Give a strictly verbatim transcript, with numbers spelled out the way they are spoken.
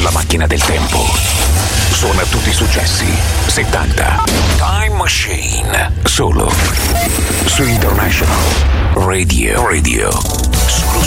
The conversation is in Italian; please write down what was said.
La macchina del tempo suona tutti i successi settanta. Time Machine, solo su International Radio. Radio. Solo